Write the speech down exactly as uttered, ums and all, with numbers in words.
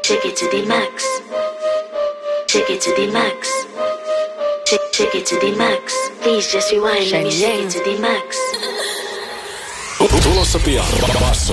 Shake it to the max. Shake it to the max. Shake, shake it to the max. Please just rewind. Let me shake it to the max. Tulossa pian.